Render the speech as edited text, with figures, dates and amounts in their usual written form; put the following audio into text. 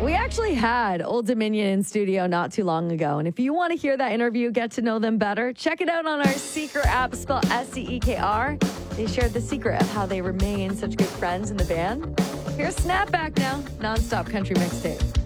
We actually had Old Dominion in studio not too long ago. And if you want to hear that interview, get to know them better, check it out on our Seeker app, spelled Seekr. They shared the secret of how they remain such good friends in the band. Here's Snapback now, nonstop country mixtape.